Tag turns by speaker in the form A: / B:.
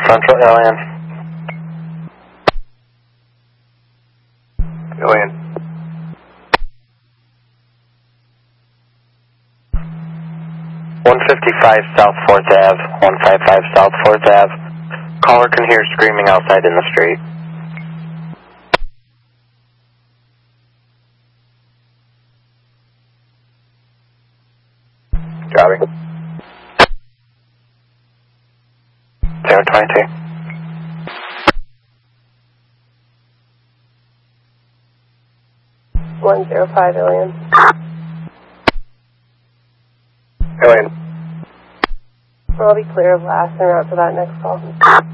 A: Central Alien. Alien. 155 South 4th Ave, 155 South 4th Ave. Caller can hear screaming outside in the street. Copy. 022.
B: $105 Alien.
A: Alien.
B: I'll be clear of last and route to that next call.